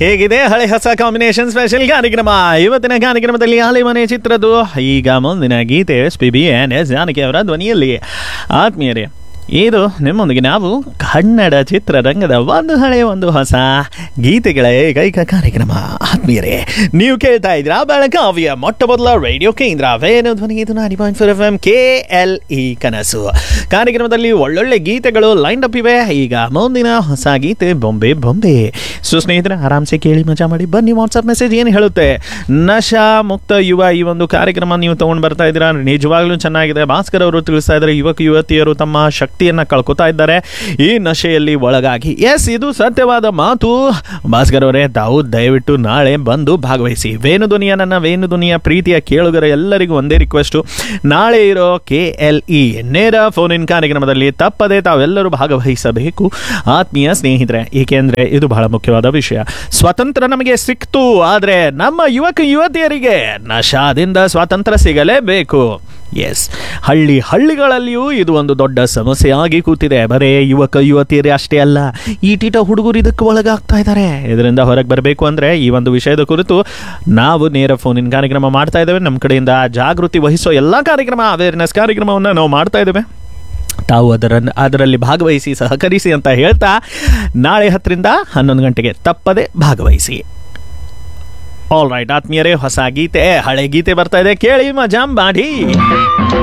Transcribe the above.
ಹೇಗಿದೆ ಹಳೆ ಹೊಸ ಕಾಂಬಿನೇಷನ್ ಸ್ಪೆಷಲ್ ಕಾರ್ಯಕ್ರಮ. ಇವತ್ತಿನ ಕಾರ್ಯಕ್ರಮದಲ್ಲಿ ಹಳೆ ಮನೆ ಚಿತ್ರದ್ದು ಈಗ ಮುಂದಿನ ಗೀತೆ SPB ಜಾನಕಿ ಅವರ ಧ್ವನಿಯಲ್ಲಿ. ಆತ್ಮೀಯರೇ, ಇದು ನಿಮ್ಮೊಂದಿಗೆ ನಾವು ಕನ್ನಡ ಚಿತ್ರರಂಗದ ಒಂದು ಹಳೆ ಒಂದು ಹೊಸ ಗೀತೆಗಳ ಏಕೈಕ ಕಾರ್ಯಕ್ರಮ. ಆತ್ಮೀಯರೇ, ನೀವು ಕೇಳ್ತಾ ಇದ್ದೀರಾ ಬೆಳಗಾವಿಯ ಮೊಟ್ಟ ಮೊದಲ ರೇಡಿಯೋ ಕೇಂದ್ರ ವೇಣು ಧ್ವನಿ. ಇದು 90.4 FM KLE ಕನಸು. ಕಾರ್ಯಕ್ರಮದಲ್ಲಿ ಒಳ್ಳೊಳ್ಳೆ ಗೀತೆಗಳು ಲೈನ್ ಅಪ್ ಇವೆ. ಈಗ ಮುಂದಿನ ಹೊಸ ಗೀತೆ ಬೊಂಬೆ ಬೊಂಬೆ. ಸೊ ಸ್ನೇಹಿತರೆ, ಆರಾಮ್ಸೆ ಕೇಳಿ ಮಜಾ ಮಾಡಿ ಬನ್ನಿ. ವಾಟ್ಸಪ್ ಮೆಸೇಜ್ ಏನು ಹೇಳುತ್ತೆ? ನಶಾ ಮುಕ್ತ ಯುವ ಈ ಒಂದು ಕಾರ್ಯಕ್ರಮ ನೀವು ತಗೊಂಡು ಬರ್ತಾ ಇದ್ದೀರಾ, ನಿಜವಾಗ್ಲೂ ಚೆನ್ನಾಗಿದೆ. ಭಾಸ್ಕರ್ ಅವರು ತಿಳಿಸ್ತಾ ಇದ್ದಾರೆ, ಯುವಕ ಯುವತಿಯರು ತಮ್ಮ ಶಕ್ತಿಯನ್ನು ಕಳ್ಕೊತಾ ಇದ್ದಾರೆ ಈ ನಶೆಯಲ್ಲಿ ಒಳಗಾಗಿ. ಎಸ್, ಇದು ಸತ್ಯವಾದ ಮಾತು. ಭಾಸ್ಕರ್ ಅವರೇ, ತಾವು ದಯವಿಟ್ಟು ನಾಳೆ ಬಂದು ಭಾಗವಹಿಸಿ. ನನ್ನ ವೇಣು ಧ್ವನಿಯ ಪ್ರೀತಿಯ ಕೇಳುಗರ ಎಲ್ಲರಿಗೂ ಒಂದೇ ರಿಕ್ವೆಸ್ಟು, ನಾಳೆ ಇರೋ KLE ನೇರ ಫೋನ್ ಇನ್ ಕಾರ್ಯಕ್ರಮದಲ್ಲಿ ತಪ್ಪದೆ ತಾವೆಲ್ಲರೂ ಭಾಗವಹಿಸಬೇಕು ಆತ್ಮೀಯ ಸ್ನೇಹಿತರೆ. ಏಕೆಂದರೆ ಇದು ಬಹಳ ಮುಖ್ಯವಾದ ವಿಷಯ. ಸ್ವಾತಂತ್ರ್ಯ ನಮಗೆ ಸಿಕ್ತು, ಆದರೆ ನಮ್ಮ ಯುವಕ ಯುವತಿಯರಿಗೆ ನಶಾದಿಂದ ಸ್ವಾತಂತ್ರ್ಯ ಸಿಗಲೇಬೇಕು. ಎಸ್, ಹಳ್ಳಿಗಳಲ್ಲಿಯೂ ಇದು ಒಂದು ದೊಡ್ಡ ಸಮಸ್ಯೆ ಆಗಿ ಕೂತಿದೆ. ಬರೇ ಯುವಕ ಯುವತಿಯರೇ ಅಷ್ಟೇ ಅಲ್ಲ, ಈಟೀಟ ಹುಡುಗರು ಇದಕ್ಕೆ ಒಳಗಾಗ್ತಾ ಇದ್ದಾರೆ. ಇದರಿಂದ ಹೊರಗೆ ಬರಬೇಕು ಅಂದರೆ ಈ ಒಂದು ವಿಷಯದ ಕುರಿತು ನಾವು ನೇರ ಫೋನಿನ ಕಾರ್ಯಕ್ರಮ ಮಾಡ್ತಾ ಇದ್ದೇವೆ. ನಮ್ಮ ಕಡೆಯಿಂದ ಜಾಗೃತಿ ವಹಿಸೋ ಎಲ್ಲ ಕಾರ್ಯಕ್ರಮ, ಅವೇರ್ನೆಸ್ ಕಾರ್ಯಕ್ರಮವನ್ನು ನಾವು ಮಾಡ್ತಾ ಇದ್ದೇವೆ. ತಾವು ಅದರಲ್ಲಿ ಭಾಗವಹಿಸಿ ಸಹಕರಿಸಿ ಅಂತ ಹೇಳ್ತಾ, ನಾಳೆ 10ರಿಂದ 11 ಗಂಟೆಗೆ ತಪ್ಪದೆ ಭಾಗವಹಿಸಿ. ಆಲ್ ರೈಟ್ ಆತ್ಮೀಯರೇ, ಹೊಸ ಗೀತೆ ಹಳೆ ಗೀತೆ ಬರ್ತಾ ಇದೆ, ಕೇಳಿ ಮಜಾ ಮಾಡಿ.